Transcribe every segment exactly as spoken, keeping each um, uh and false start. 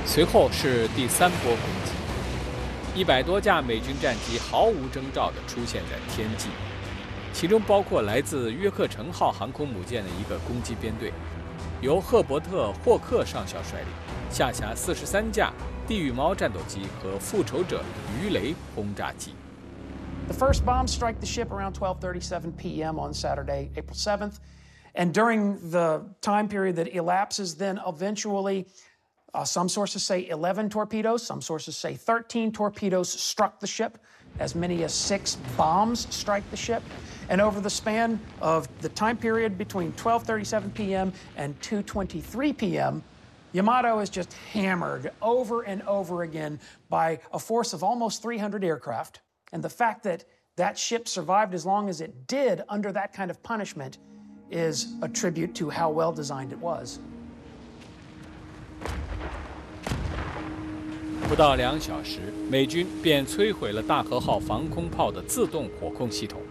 随后是第三波攻击，一百多架美军战机毫无征兆地出现在天际，其中包括来自约克城号航空母舰的一个攻击编队，由赫伯特·霍克上校率领，下辖四十三架地羽猫战斗机和复仇者鱼雷轰炸机。 The first bombs strike the ship around twelve thirty-seven p m on Saturday, April seventh. And during the time period that elapses, then eventually, uh, some sources say eleven torpedoes, some sources say thirteen torpedoes struck the ship. As many as six bombs strike the ship. And over the span of the time period between twelve thirty-seven p m and two twenty-three p m, Yamato is just hammered over and over again by a force of almost three hundred aircraft. And the fact that that ship survived as long as it did under that kind of punishment is a tribute to how well designed it was. 不到两小时，美军便摧毁了大和号防空炮的自动火控系统。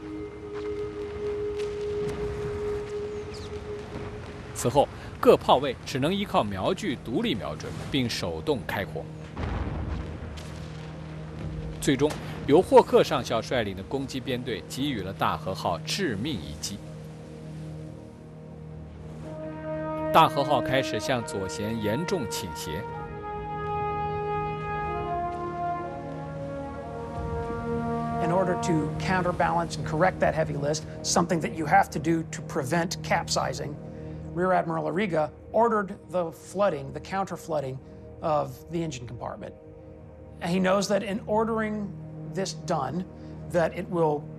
此后，各炮位只能依靠瞄具独立瞄准，并手动开火。最终，由霍克上校率领的攻击编队给予了大和号致命一击。大和号开始向左舷严重倾斜。 In order to counterbalance and correct that heavy list, something that you have to do to prevent capsizing, Rear Admiral Arriga ordered the flooding, the counter-flooding of the engine compartment. And he knows that in ordering this done, that it will